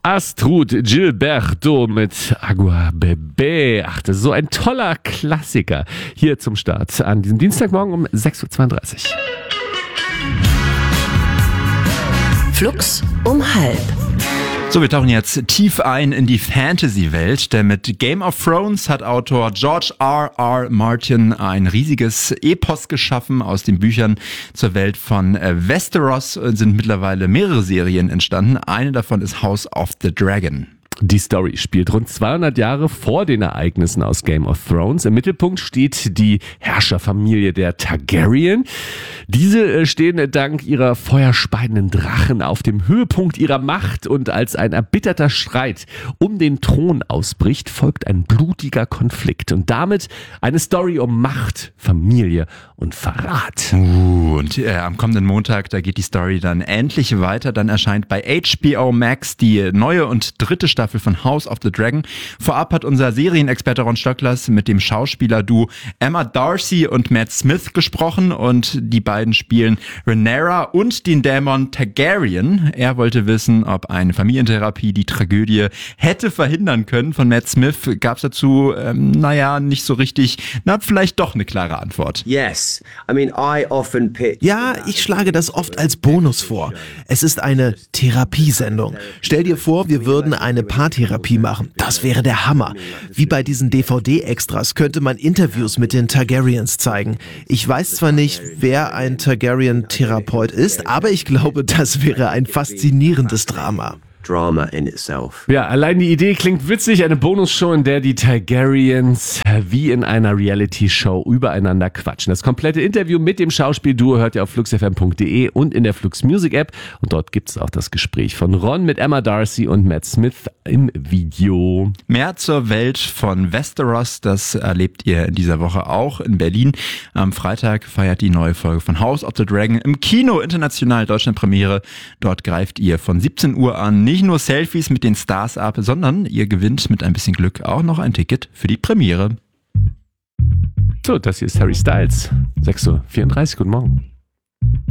Astrud Gilberto mit Agua Bebé. Ach, das ist so ein toller Klassiker. Hier zum Start an diesem Dienstagmorgen um 6.32 Uhr. Flux um 12:30. So, wir tauchen jetzt tief ein in die Fantasy-Welt, denn mit Game of Thrones hat Autor George R.R. Martin ein riesiges Epos geschaffen. Aus den Büchern zur Welt von Westeros sind mittlerweile mehrere Serien entstanden. Eine davon ist House of the Dragon. Die Story spielt rund 200 Jahre vor den Ereignissen aus Game of Thrones. Im Mittelpunkt steht die Herrscherfamilie der Targaryen. Diese stehen dank ihrer feuerspeienden Drachen auf dem Höhepunkt ihrer Macht, und als ein erbitterter Streit um den Thron ausbricht, folgt ein blutiger Konflikt und damit eine Story um Macht, Familie und Verrat. Und am kommenden Montag, da geht die Story dann endlich weiter. Dann erscheint bei HBO Max die neue und dritte Staffel von House of the Dragon. Vorab hat unser Serienexperte Ron Stöcklers mit dem Schauspieler-Duo Emma Darcy und Matt Smith gesprochen, und die beiden spielen Rhaenyra und den Dämon Targaryen. Er wollte wissen, ob eine Familientherapie die Tragödie hätte verhindern können. Von Matt Smith gab es dazu, nicht so richtig, vielleicht doch eine klare Antwort. Ja, ich schlage das oft als Bonus vor. Es ist eine Therapiesendung. Stell dir vor, wir würden eine Paartherapie machen. Das wäre der Hammer. Wie bei diesen DVD-Extras könnte man Interviews mit den Targaryens zeigen. Ich weiß zwar nicht, wer ein Targaryen-Therapeut ist, aber ich glaube, das wäre ein faszinierendes Drama. Drama in itself. Ja, allein die Idee klingt witzig. Eine Bonusshow, in der die Targaryens wie in einer Reality-Show übereinander quatschen. Das komplette Interview mit dem Schauspielduo hört ihr auf fluxfm.de und in der Flux Music App. Und dort gibt es auch das Gespräch von Ron mit Emma Darcy und Matt Smith im Video. Mehr zur Welt von Westeros, das erlebt ihr in dieser Woche auch in Berlin. Am Freitag feiert die neue Folge von House of the Dragon im Kino international Deutschland-Premiere. Dort greift ihr von 17 Uhr an nicht nur Selfies mit den Stars ab, sondern ihr gewinnt mit ein bisschen Glück auch noch ein Ticket für die Premiere. So, das hier ist Harry Styles. 6.34 Uhr, guten Morgen.